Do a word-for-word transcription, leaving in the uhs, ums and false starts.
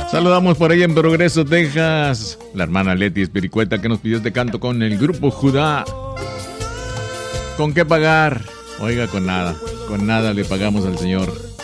Saludamos por ahí en Progreso, Texas, la hermana Leti Espiricueta que nos pidió este canto con el grupo Judá. ¿Con qué pagar? Oiga, con nada, con nada le pagamos al Señor.